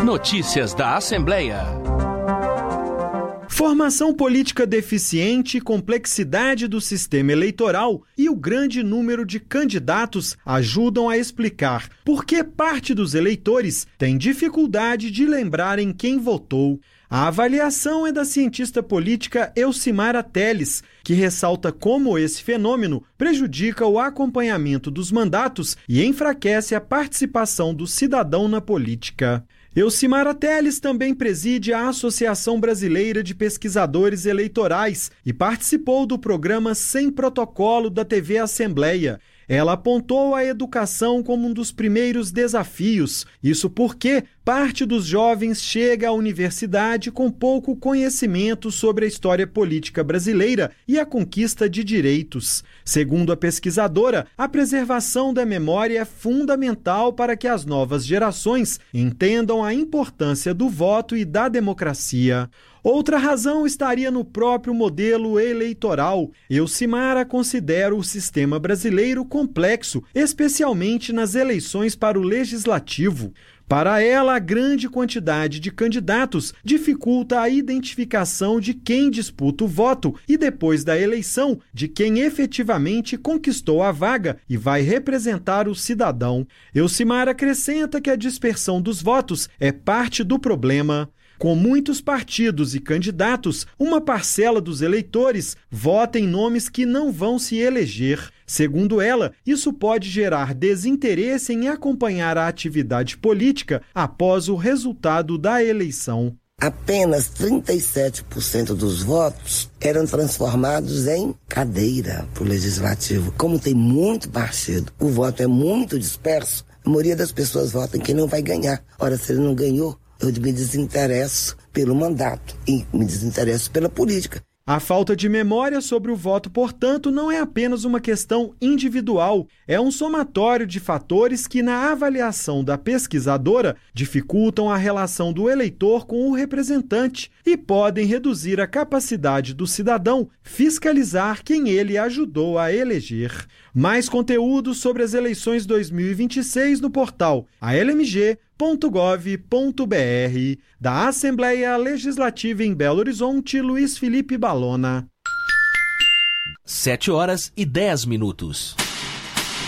Notícias da Assembleia. Formação política deficiente, complexidade do sistema eleitoral e o grande número de candidatos ajudam a explicar por que parte dos eleitores tem dificuldade de lembrarem quem votou. A avaliação é da cientista política Elcimara Teles, que ressalta como esse fenômeno prejudica o acompanhamento dos mandatos e enfraquece a participação do cidadão na política. Elcimara Teles também preside a Associação Brasileira de Pesquisadores Eleitorais e participou do programa Sem Protocolo da TV Assembleia. Ela apontou a educação como um dos primeiros desafios, isso porque parte dos jovens chega à universidade com pouco conhecimento sobre a história política brasileira e a conquista de direitos. Segundo a pesquisadora, a preservação da memória é fundamental para que as novas gerações entendam a importância do voto e da democracia. Outra razão estaria no próprio modelo eleitoral. Elcimara considera o sistema brasileiro complexo, especialmente nas eleições para o legislativo. Para ela, a grande quantidade de candidatos dificulta a identificação de quem disputa o voto e, depois da eleição, de quem efetivamente conquistou a vaga e vai representar o cidadão. Elcimara acrescenta que a dispersão dos votos é parte do problema. Com muitos partidos e candidatos, uma parcela dos eleitores vota em nomes que não vão se eleger. Segundo ela, isso pode gerar desinteresse em acompanhar a atividade política após o resultado da eleição. Apenas 37% dos votos eram transformados em cadeira para o legislativo. Como tem muito partido, o voto é muito disperso, a maioria das pessoas vota em quem não vai ganhar. Ora, se ele não ganhou, eu me desinteresso pelo mandato e me desinteresso pela política. A falta de memória sobre o voto, portanto, não é apenas uma questão individual, é um somatório de fatores que, na avaliação da pesquisadora, dificultam a relação do eleitor com o representante e podem reduzir a capacidade do cidadão fiscalizar quem ele ajudou a eleger. Mais conteúdo sobre as eleições 2026 no portal almg.gov.br. Da Assembleia Legislativa em Belo Horizonte, Luiz Felipe Balona. 7h10.